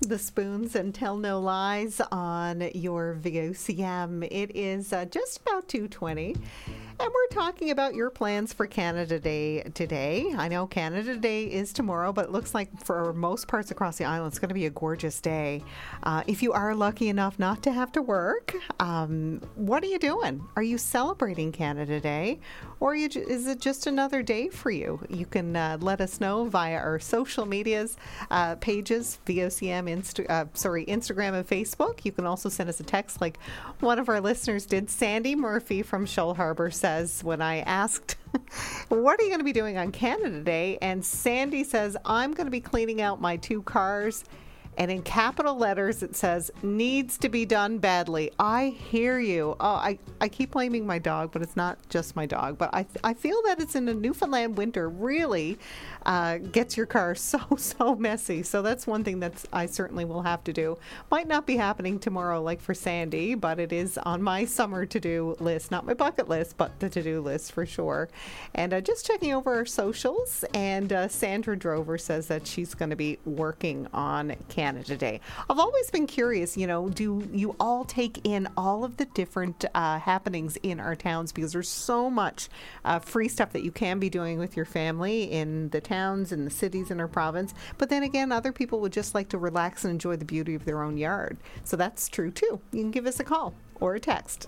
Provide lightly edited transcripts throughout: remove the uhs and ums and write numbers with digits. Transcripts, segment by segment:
The Spoons and Tell No Lies on your VOCM. It is just about 2:20. And we're talking about your plans for Canada Day today. I know Canada Day is tomorrow, but it looks like for most parts across the island, it's going to be a gorgeous day. If you are lucky enough not to have to work, what are you doing? Are you celebrating Canada Day? Or is it just another day for you? You can let us know via our social medias pages, VOCM, Instagram and Facebook. You can also send us a text like one of our listeners did. Sandy Murphy from Shoal Harbour says, when I asked, what are you going to be doing on Canada Day? And Sandy says, I'm going to be cleaning out my 2 cars. And in capital letters, it says, needs to be done badly. I hear you. Oh, I keep blaming my dog, but it's not just my dog. But I feel that it's in the Newfoundland winter really gets your car so messy. So that's one thing that I certainly will have to do. Might not be happening tomorrow like for Sandy, but it is on my summer to-do list. Not my bucket list, but the to-do list for sure. And just checking over our socials, and Sandra Drover says that she's going to be working on Canada Day. I've always been curious, do you all take in all of the different happenings in our towns? Because there's so much free stuff that you can be doing with your family in the towns and the cities in our province. But then again, other people would just like to relax and enjoy the beauty of their own yard. So that's true too. You can give us a call or a text,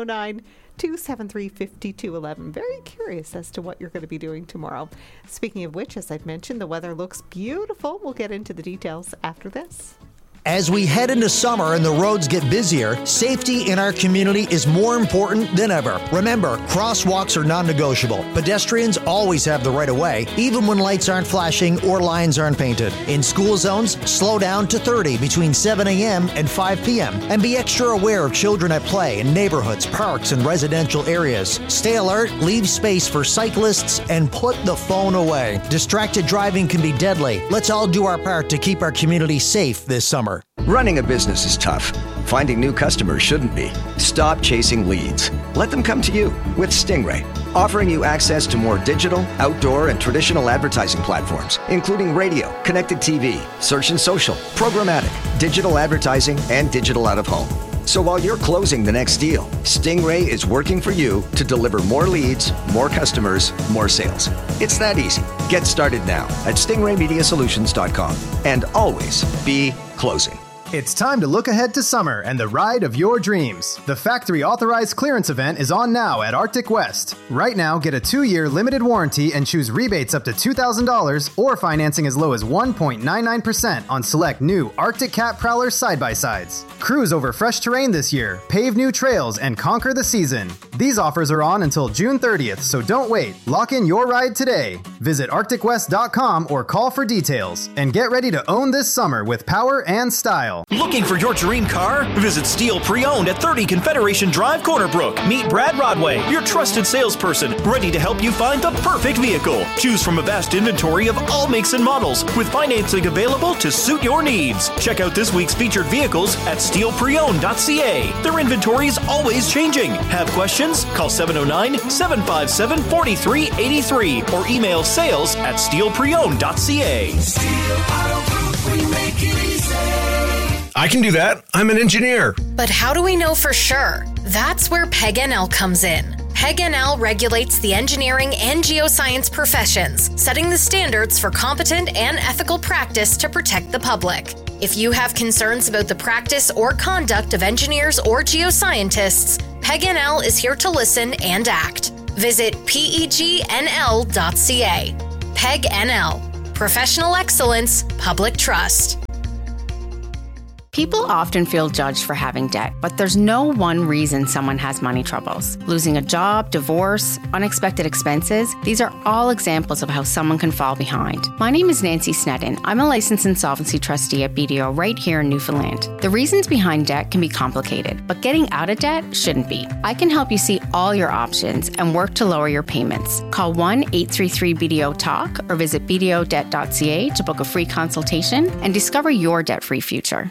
709-273-5211. Very curious as to what you're going to be doing tomorrow. Speaking of which, as I've mentioned, the weather looks beautiful. We'll get into the details after this. As we head into summer and the roads get busier, safety in our community is more important than ever. Remember, crosswalks are non-negotiable. Pedestrians always have the right of way, even when lights aren't flashing or lines aren't painted. In school zones, slow down to 30 between 7 a.m. and 5 p.m. And be extra aware of children at play in neighborhoods, parks, and residential areas. Stay alert, leave space for cyclists, and put the phone away. Distracted driving can be deadly. Let's all do our part to keep our community safe this summer. Running a business is tough. Finding new customers shouldn't be. Stop chasing leads. Let them come to you with Stingray, offering you access to more digital, outdoor, and traditional advertising platforms, including radio, connected TV, search and social, programmatic, digital advertising, and digital out-of-home. So while you're closing the next deal, Stingray is working for you to deliver more leads, more customers, more sales. It's that easy. Get started now at stingraymediasolutions.com and always be closing. It's time to look ahead to summer and the ride of your dreams. The factory authorized clearance event is on now at Arctic West. Right now, get a 2-year limited warranty and choose rebates up to $2,000 or financing as low as 1.99% on select new Arctic Cat Prowler side-by-sides. Cruise over fresh terrain this year, pave new trails, and conquer the season. These offers are on until June 30th, so don't wait. Lock in your ride today. Visit arcticwest.com or call for details. And get ready to own this summer with power and style. Looking for your dream car? Visit Steel Pre-Owned at 30 Confederation Drive, Corner Brook. Meet Brad Rodway, your trusted salesperson, ready to help you find the perfect vehicle. Choose from a vast inventory of all makes and models, with financing available to suit your needs. Check out this week's featured vehicles at steelpreowned.ca. Their inventory is always changing. Have questions? Call 709-757-4383 or email sales@steelpreowned.ca. Steel Auto Group, we make it easy. I can do that. I'm an engineer. But how do we know for sure? That's where PEG-NL comes in. PEG-NL regulates the engineering and geoscience professions, setting the standards for competent and ethical practice to protect the public. If you have concerns about the practice or conduct of engineers or geoscientists, PEG-NL is here to listen and act. Visit pegnl.ca. PEG-NL. Professional excellence, public trust. People often feel judged for having debt, but there's no one reason someone has money troubles. Losing a job, divorce, unexpected expenses, these are all examples of how someone can fall behind. My name is Nancy Sneddon. I'm a licensed insolvency trustee at BDO right here in Newfoundland. The reasons behind debt can be complicated, but getting out of debt shouldn't be. I can help you see all your options and work to lower your payments. Call 1-833-BDO-TALK or visit bdodebt.ca to book a free consultation and discover your debt-free future.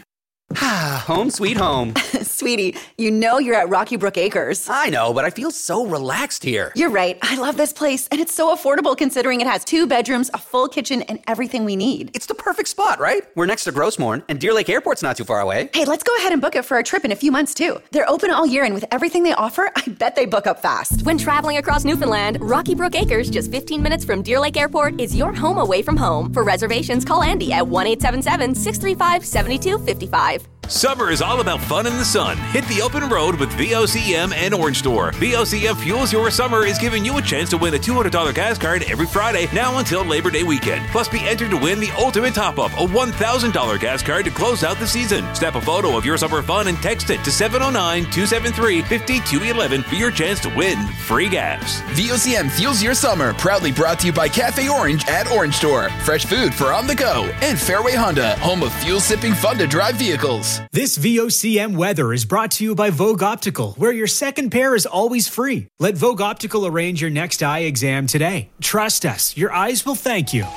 Home sweet home. Sweetie, you know you're at Rocky Brook Acres. I know, but I feel so relaxed here. You're right. I love this place, and it's so affordable considering it has 2 bedrooms, a full kitchen, and everything we need. It's the perfect spot, right? We're next to Grossmorn, and Deer Lake Airport's not too far away. Hey, let's go ahead and book it for a trip in a few months, too. They're open all year, and with everything they offer, I bet they book up fast. When traveling across Newfoundland, Rocky Brook Acres, just 15 minutes from Deer Lake Airport, is your home away from home. For reservations, call Andy at 1-877-635-7255. Summer is all about fun in the sun. Hit the open road with VOCM and Orange Store. VOCM Fuels Your Summer is giving you a chance to win a $200 gas card every Friday now until Labor Day weekend. Plus, be entered to win the ultimate top-up, a $1,000 gas card to close out the season. Snap a photo of your summer fun and text it to 709-273-5211 for your chance to win free gas. VOCM Fuels Your Summer, proudly brought to you by Cafe Orange at Orange Store. Fresh food for on the go. And Fairway Honda, home of fuel-sipping fun-to-drive vehicles. This VOCM weather is brought to you by Vogue Optical, where your second pair is always free. Let Vogue Optical arrange your next eye exam today. Trust us, your eyes will thank you.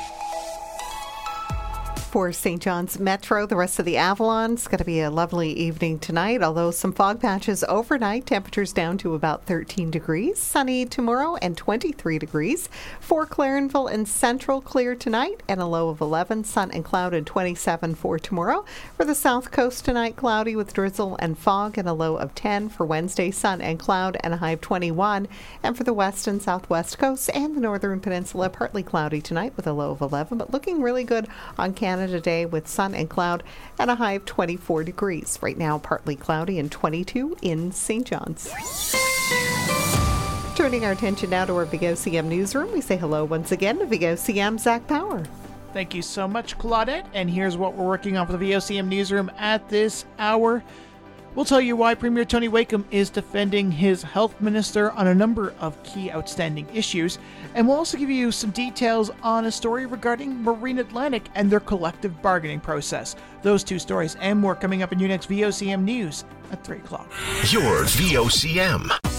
For St. John's Metro, the rest of the Avalon, it's going to be a lovely evening tonight, although some fog patches overnight. Temperatures down to about 13 degrees. Sunny tomorrow and 23 degrees. For Clarenville and Central, clear tonight and a low of 11. Sun and cloud and 27 for tomorrow. For the South Coast tonight, cloudy with drizzle and fog and a low of 10. For Wednesday, sun and cloud and a high of 21. And for the West and Southwest coasts and the Northern Peninsula, partly cloudy tonight with a low of 11, but looking really good on Canada Day with sun and cloud and a high of 24 degrees. Right now, partly cloudy and 22 in St. John's. Turning our attention now to our VOCM newsroom, we say hello once again to VOCM Zach Power. Thank you so much, Claudette. And here's what we're working on for the VOCM newsroom at this hour. We'll tell you why Premier Tony Wakeham is defending his health minister on a number of key outstanding issues. And we'll also give you some details on a story regarding Marine Atlantic and their collective bargaining process. Those 2 stories and more coming up in your next VOCM News at 3 o'clock. Your VOCM.